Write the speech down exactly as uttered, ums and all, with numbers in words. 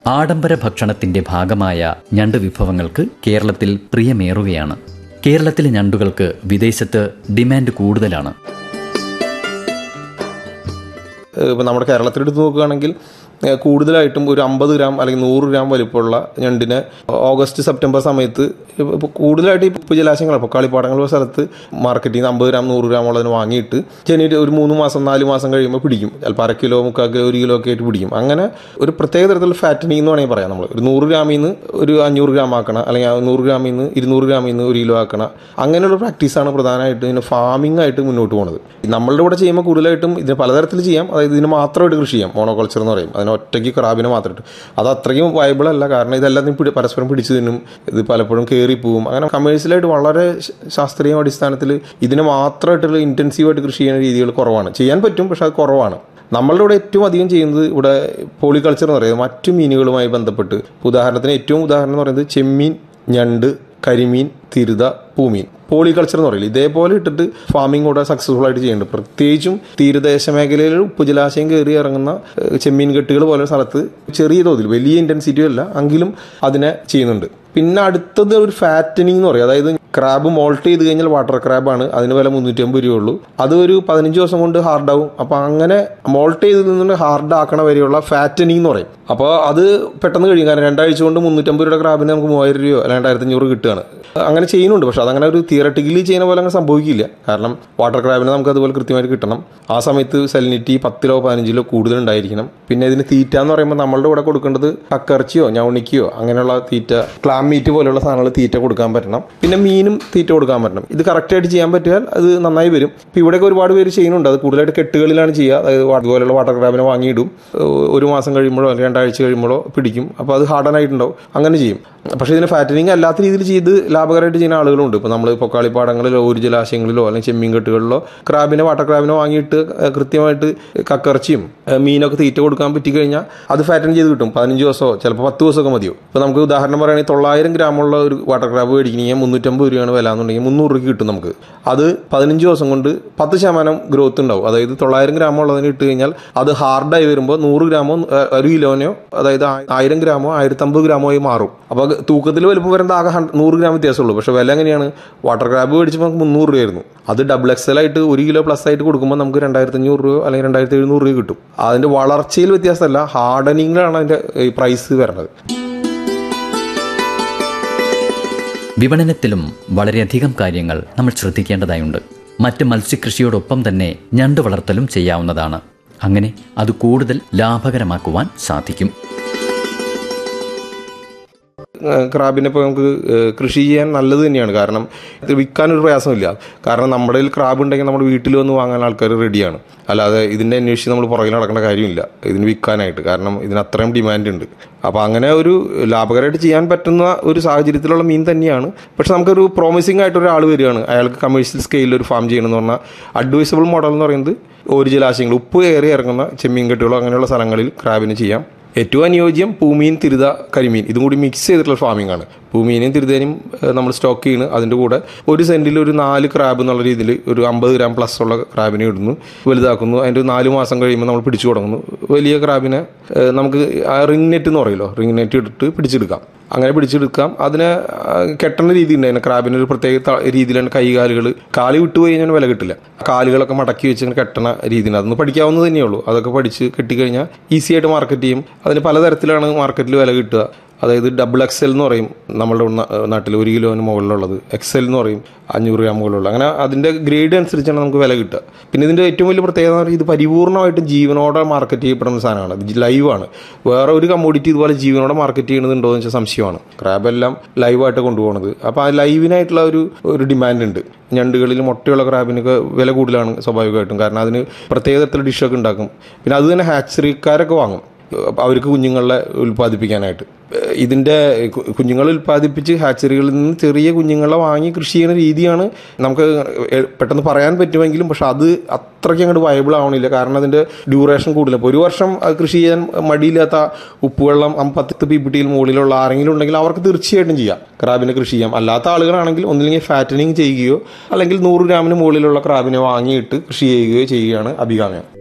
ആഡംബര ഭക്ഷണത്തിന്റെ ഭാഗമായ ഞണ്ട് വിഭവങ്ങൾക്ക് കേരളത്തിൽ പ്രിയമേറുകയാണ്. കേരളത്തിലെ ഞണ്ടുകൾക്ക് വിദേശത്ത് ഡിമാൻഡ് കൂടുതലാണ്. ഇപ്പം നമ്മുടെ കേരളത്തിലെടുത്ത് നോക്കുകയാണെങ്കിൽ കൂടുതലായിട്ടും ഒരു അമ്പത് ഗ്രാം അല്ലെങ്കിൽ നൂറ് ഗ്രാം വലിപ്പമുള്ള ഞണ്ടിനെ ഓഗസ്റ്റ് സെപ്റ്റംബർ സമയത്ത് ഇപ്പോൾ കൂടുതലായിട്ട് ഈ ഉപ്പ് ജലാശയങ്ങൾ ഇപ്പോൾ കളിപ്പാടങ്ങളുള്ള സ്ഥലത്ത് മാർക്കറ്റിൽ നിന്ന് അമ്പത് ഗ്രാം നൂറ് ഗ്രാം ഉള്ളതിന് വാങ്ങിയിട്ട് ജനുവരി ഒരു മൂന്ന് മാസം നാല് മാസം കഴിയുമ്പോൾ പിടിക്കും. ചിലപ്പോൾ അര കിലോ മുക്കാൽ കിലോ ഒരു കിലോ ഒക്കെ ആയിട്ട് പിടിക്കും. അങ്ങനെ ഒരു പ്രത്യേക തരത്തിലുള്ള ഫാറ്റനിങ് എന്ന് വേണമെങ്കിൽ പറയാം. നമ്മൾ ഒരു നൂറ് ഗ്രാമിൽ നിന്ന് ഒരു അഞ്ഞൂറ് ഗ്രാം ആക്കണം, അല്ലെങ്കിൽ നൂറ് ഗ്രാമിൽ നിന്ന് ഇരുന്നൂറ് ഗ്രാമിൽ നിന്ന് ഒരു കിലോ ആക്കണം. അങ്ങനെയുള്ള പ്രാക്ടീസാണ് പ്രധാനമായിട്ട് ഇതിന് ഫാമിംഗ് ആയിട്ട് മുന്നോട്ട് പോകുന്നത്. നമ്മളുടെ ഇവിടെ ചെയ്യുമ്പോൾ കൂടുതലായിട്ടും ഇതിന് പലതരത്തിൽ ചെയ്യാം. അതായത് ഇതിന് മാത്രമായിട്ട് കൃഷി ചെയ്യാം, മോണോകൾച്ചർ എന്ന് പറയും. അതിന് ഒറ്റയ്ക്ക് ക്രാബിനെ മാത്രമായിട്ട് അത് അത്രയും വയബിൾ അല്ല. കാരണം ഇതെല്ലാം പരസ്പരം പിടിച്ചു തിന്നും, ഇത് പലപ്പോഴും കയറിപ്പോവും. അങ്ങനെ കമേഴ്സ്യലായിട്ട് വളരെ ശാസ്ത്രീയ അടിസ്ഥാനത്തിൽ ഇതിനെ മാത്രമായിട്ടുള്ള ഇൻറ്റൻസീവായിട്ട് കൃഷി ചെയ്യുന്ന രീതികൾ കുറവാണ്. ചെയ്യാൻ പറ്റും, പക്ഷെ അത് കുറവാണ്. നമ്മളുടെ ഇവിടെ ഏറ്റവും അധികം ചെയ്യുന്നത് ഇവിടെ പോളികൾച്ചർ എന്ന് പറയുന്നത് മറ്റു മീനുകളുമായി ബന്ധപ്പെട്ട്. ഉദാഹരണത്തിന് ഏറ്റവും ഉദാഹരണം എന്ന് പറയുന്നത് ചെമ്മീൻ, ഞണ്ട്, കരിമീൻ, തിരുത, പൂമീൻ. പോളികൾച്ചർ എന്ന് പറയില്ല, ഇതേപോലെ ഇട്ടിട്ട് ഫാമിംഗ് കൂടെ സക്സസ്ഫുൾ ആയിട്ട് ചെയ്യുന്നുണ്ട്. പ്രത്യേകിച്ചും തീരദേശ മേഖലയിൽ ഉപ്പുജലാശയം കയറി ഇറങ്ങുന്ന ചെമ്മീൻ കെട്ടുകൾ പോലെ സ്ഥലത്ത് ചെറിയ തോതിൽ, വലിയ ഇൻറ്റൻസിറ്റി അല്ല എങ്കിലും അതിനെ ചെയ്യുന്നുണ്ട്. പിന്നെ അടുത്തത് ഒരു ഫാറ്റനിങ് എന്ന് പറയും. അതായത് ക്രാബ് മോൾട്ട് ചെയ്ത് കഴിഞ്ഞാൽ വാട്ടർ ക്രാബാണ്, അതിന് വില മുന്നൂറ്റി അമ്പത് രൂപ ഉള്ളൂ. അത് ഒരു പതിനഞ്ച് ദിവസം കൊണ്ട് ഹാർഡാവും. അപ്പോൾ അങ്ങനെ മോൾട്ട് ചെയ്ത് നിന്ന് ഹാർഡ് ആക്കണ വരെയുള്ള ഫാറ്റനിങ് എന്ന് പറയും. അപ്പോൾ അത് പെട്ടെന്ന് കഴിയും. കാരണം രണ്ടാഴ്ച കൊണ്ട് മുന്നൂറ്റമ്പത് രൂപയുടെ ക്രാബിന് നമുക്ക് മൂവായിരം രൂപയോ അല്ലെങ്കിൽ രണ്ടായിരത്തി അഞ്ഞൂറ് കിട്ടുകയാണ്. അങ്ങനെ ചെയ്യുന്നുണ്ട്. പക്ഷെ അതങ്ങനെ ഒരു തിയറട്ടിക്കലി ചെയ്യുന്ന പോലെ അങ്ങനെ സംഭവിക്കില്ല. കാരണം വാട്ടർ ക്രാബിനെ നമുക്ക് അതുപോലെ കൃത്യമായിട്ട് കിട്ടണം. ആ സമയത്ത് സെലിനിറ്റി പത്തിലോ പതിനഞ്ചിലോ കൂടുതലുണ്ടായിരിക്കണം. പിന്നെ ഇതിന് തീറ്റ എന്ന് പറയുമ്പോൾ നമ്മളുടെ ഇവിടെ കൊടുക്കേണ്ടത് കക്കറച്ചിയോ ഞവണിക്കയോ അങ്ങനെയുള്ള തീറ്റ, ക്ലാം മീറ്റ് പോലെയുള്ള സാധനങ്ങൾ തീറ്റ കൊടുക്കാൻ പറ്റണം. പിന്നെ മീനും തീറ്റ കൊടുക്കാൻ പറ്റണം. ഇത് കറക്റ്റായിട്ട് ചെയ്യാൻ പറ്റിയാൽ അത് നന്നായി വരും. ഇപ്പോൾ ഇവിടെയൊക്കെ ഒരുപാട് പേര് ചെയ്യുന്നുണ്ട്. അത് കൂടുതലായിട്ട് കെട്ടുകളിലാണ് ചെയ്യുക. അതായത് അതുപോലെയുള്ള വാട്ടർ ക്രാബിനെ വാങ്ങിയിടും. ഒരു മാസം കഴിയുമ്പോഴോ അല്ലെങ്കിൽ രണ്ടാഴ്ച കഴിയുമ്പോഴോ പിടിക്കും. അപ്പോൾ അത് ഹാർഡനായിട്ടുണ്ടാവും. അങ്ങനെ ചെയ്യും. പക്ഷേ ഇതിന് ഫാറ്റനിങ് അല്ലാത്ത രീതിയിൽ ചെയ്ത് ലാഭകരമായിട്ട് ചെയ്യുന്ന ആളുകളുണ്ട്. ഇപ്പോൾ നമ്മൾ പൊക്കാളിപ്പാടങ്ങളിലോ ഒരു ജലാശയങ്ങളിലോ അല്ലെങ്കിൽ ചെമ്മീൻ കെട്ടുകളിലോ ക്രാബിനെ വാട്ടർ ക്രാബിനെ വാങ്ങിയിട്ട് കൃത്യമായിട്ട് കക്കറച്ചിയും മീനൊക്കെ തീറ്റ കൊടുക്കാൻ പറ്റിക്കഴിഞ്ഞാൽ അത് ഫാറ്റൻ ചെയ്ത് കിട്ടും. പതിനഞ്ച് ദിവസമോ ചിലപ്പോൾ പത്ത് ദിവസമൊക്കെ മതിയോ. ഇപ്പോൾ നമുക്ക് ഉദാഹരണം പറയുകയാണെങ്കിൽ തൊള്ളായിരം ഗ്രാമുള്ള ഒരു വാട്ടർ ക്രാബ് മേടിക്കണമെങ്കിൽ മുന്നൂറ്റമ്പത് രൂപയാണ് വില എന്നുണ്ടെങ്കിൽ മുന്നൂറ് രൂപയ്ക്ക് കിട്ടും നമുക്ക്. അത് പതിനഞ്ച് ദിവസം കൊണ്ട് പത്ത് ശതമാനം ഗ്രോത്ത് ഉണ്ടാവും. അതായത് തൊള്ളായിരം ഗ്രാമുള്ളതിന് ഇട്ട് കഴിഞ്ഞാൽ അത് ഹാർഡായി വരുമ്പോൾ നൂറ് ഗ്രാമോ ഒരു കിലോനോ അതായത് ആയിരം ഗ്രാമോ ആയിരത്തമ്പത് ഗ്രാമോ ആയി മാറും. അപ്പോൾ തൂക്കത്തിൽ വലുപ്പം വരുന്നത് ആകെ നൂറ് ഗ്രാം വ്യത്യാസമുള്ളൂ. പക്ഷേ വില എങ്ങനെയാണ്? വാട്ടർ ക്രാബ് മേടിച്ചപ്പോൾ നമുക്ക് മുന്നൂറ് രൂപയായിരുന്നു. അത് ഡബിൾ എക്സൽ ആയിട്ട് ഒരു കിലോ പ്ലസ് ആയിട്ട് കൊടുക്കുമ്പോൾ നമുക്ക് രണ്ടായിരത്തി അഞ്ഞൂറ് രൂപ അല്ലെങ്കിൽ രണ്ടായിരത്തി എഴുന്നൂറ് രൂപ കിട്ടും. അതിൻ്റെ വളർച്ചയിൽ വ്യത്യാസമല്ല, ഹാർഡനിങ്ങിലാണ് അതിൻ്റെ പ്രൈസ് വരുന്നത്. വിപണനത്തിലും വളരെയധികം കാര്യങ്ങൾ നമ്മൾ ശ്രദ്ധിക്കേണ്ടതായുണ്ട്. മറ്റ് മത്സ്യകൃഷിയോടൊപ്പം തന്നെ ഞണ്ട് വളർത്തലും ചെയ്യാവുന്നതാണ്. അങ്ങനെ അത് കൂടുതൽ ലാഭകരമാക്കുവാൻ സാധിക്കും. ക്രാബിനെ ഇപ്പോൾ നമുക്ക് കൃഷി ചെയ്യാൻ നല്ലത് തന്നെയാണ്. കാരണം ഇത് വിൽക്കാനൊരു പ്രയാസമില്ല. കാരണം നമ്മുടെ കയ്യിൽ ക്രാബ് ഉണ്ടെങ്കിൽ നമ്മുടെ വീട്ടിൽ വന്ന് വാങ്ങാൻ ആൾക്കാർ റെഡിയാണ്. അല്ലാതെ ഇതിൻ്റെ അന്വേഷിച്ച് നമ്മൾ പുറകിൽ നടക്കേണ്ട കാര്യമില്ല ഇതിന് വിൽക്കാനായിട്ട്. കാരണം ഇതിന് അത്രയും ഡിമാൻഡ് ഉണ്ട്. അപ്പോൾ അങ്ങനെ ഒരു ലാഭകരമായിട്ട് ചെയ്യാൻ പറ്റുന്ന ഒരു സാഹചര്യത്തിലുള്ള മീൻ തന്നെയാണ്. പക്ഷെ നമുക്കൊരു പ്രോമിസിംഗ് ആയിട്ട് ഒരാൾ വരികയാണ്, അയാൾക്ക് കമേഴ്ഷ്യൽ സ്കെയിലിൽ ഒരു ഫാം ചെയ്യണമെന്ന് പറഞ്ഞാൽ അഡ്വൈസബിൾ മോഡൽ എന്ന് പറയുന്നത് ഒരു ജലാശയങ്ങൾ ഉപ്പ് കയറി ഇറങ്ങുന്ന ചെമ്മീൻ കെട്ടുകളോ അങ്ങനെയുള്ള സ്ഥലങ്ങളിൽ ക്രാബിന് ചെയ്യാം. ഏറ്റവും അനുയോജ്യം പൂമീൻ, തിരുത, കരിമീൻ ഇതും കൂടി മിക്സ് ചെയ്തിട്ടുള്ള ഫാമിംഗ് ആണ്. പൂമീനും തിരുതേനും നമ്മൾ സ്റ്റോക്ക് ചെയ്യുന്നു. അതിൻ്റെ കൂടെ ഒരു സെൻറ്റിൽ ഒരു നാല് ക്രാബ് എന്നുള്ള രീതിയിൽ ഒരു അമ്പത് ഗ്രാം പ്ലസ് ഉള്ള ക്രാബിനെ ഇടുന്നു, വലുതാക്കുന്നു. അതിൻ്റെ നാല് മാസം കഴിയുമ്പോൾ നമ്മൾ പിടിച്ചു തുടങ്ങുന്നു. വലിയ ക്രാബിനെ നമുക്ക് റിംഗ് നെറ്റ് എന്ന് പറയുമല്ലോ, റിംഗ് നെറ്റ് ഇട്ടിട്ട് പിടിച്ചെടുക്കാം. അങ്ങനെ പിടിച്ചെടുക്കാം. അതിനെ കെട്ടണ രീതി ഉണ്ട്. അതിന് ക്രാബിന് ഒരു പ്രത്യേക രീതിയിലാണ് കൈകാലുകൾ. കാല് വിട്ടുപോയി കഴിഞ്ഞാൽ വില കിട്ടില്ല. കാലുകളൊക്കെ മടക്കി വെച്ച് ഇങ്ങനെ കെട്ടണ രീതിയിൽ അതൊന്ന് പഠിക്കാവുന്നത് തന്നെയുള്ളൂ. അതൊക്കെ പഠിച്ച് കെട്ടിക്കഴിഞ്ഞാൽ ഈസി ആയിട്ട് മാർക്കറ്റ് ചെയ്യും. അതിന് പലതരത്തിലാണ് മാർക്കറ്റിൽ വില കിട്ടുക. അതായത് ഡബിൾ എക്സൽ എന്ന് പറയും നമ്മളുടെ നാട്ടിൽ, ഒരു കിലോന് മുകളിലുള്ളത്. എക്സൽ എന്ന് പറയും അഞ്ഞൂറ് ഗ്രാം മുകളിലുള്ള. അങ്ങനെ അതിൻ്റെ ഗ്രേഡ് അനുസരിച്ചാണ് നമുക്ക് വില കിട്ടുക. പിന്നെ ഇതിൻ്റെ ഏറ്റവും വലിയ പ്രത്യേകത എന്ന് പറഞ്ഞാൽ ഇത് പരിപൂർണ്ണമായിട്ട് ജീവനോടെ മാർക്കറ്റ് ചെയ്യപ്പെടുന്ന സാധനമാണ്. ഇത് ലൈവാണ്. വേറെ ഒരു കമ്മോഡിറ്റി ഇതുപോലെ ജീവനോടെ മാർക്കറ്റ് ചെയ്യുന്നുണ്ടോ എന്ന് വെച്ചാൽ സംശയമാണ്. ക്രാബെല്ലാം ലൈവായിട്ട് കൊണ്ടുപോകുന്നത്. അപ്പോൾ ആ ലൈവിനായിട്ടുള്ള ഒരു ഒരു ഡിമാൻഡ് ഉണ്ട്. ഞണ്ടുകളിൽ മുട്ടയുള്ള ക്രാബിനൊക്കെ വില കൂടുതലാണ് സ്വാഭാവികമായിട്ടും. കാരണം അതിന് പ്രത്യേക തരത്തിലുള്ള ഡിഷൊക്കെ ഉണ്ടാക്കും. പിന്നെ അത് തന്നെ ഹാച്ചറിക്കാരൊക്കെ വാങ്ങും അവർക്ക് കുഞ്ഞുങ്ങളെ ഉൽപ്പാദിപ്പിക്കാനായിട്ട്. ഇതിൻ്റെ കുഞ്ഞുങ്ങളെ ഉൽപ്പാദിപ്പിച്ച് ഹാച്ചറികളിൽ നിന്ന് ചെറിയ കുഞ്ഞുങ്ങളെ വാങ്ങി കൃഷി ചെയ്യുന്ന രീതിയാണ് നമുക്ക് പെട്ടെന്ന് പറയാൻ പറ്റുമെങ്കിലും പക്ഷെ അത് അത്രയ്ക്ക് അങ്ങോട്ട് വയബിൾ ആവണില്ല. കാരണം അതിൻ്റെ ഡ്യൂറേഷൻ കൂടുതൽ. ഇപ്പോൾ ഒരു വർഷം അത് കൃഷി ചെയ്യാൻ മടിയില്ലാത്ത ഉപ്പുവെള്ളം പത്ത് പി പി ടിയിൽ മുകളിലുള്ള ആരെങ്കിലും ഉണ്ടെങ്കിൽ അവർക്ക് തീർച്ചയായിട്ടും ചെയ്യാം ക്രാബിനെ കൃഷി ചെയ്യാം. അല്ലാത്ത ആളുകളാണെങ്കിൽ ഒന്നില്ലെങ്കിൽ ഫാറ്റനിങ് ചെയ്യുകയോ അല്ലെങ്കിൽ നൂറ് ഗ്രാമിന് മുകളിലുള്ള ക്രാബിനെ വാങ്ങിയിട്ട് കൃഷി ചെയ്യുകയോ ചെയ്യുകയാണ് അഭികാമ്യം.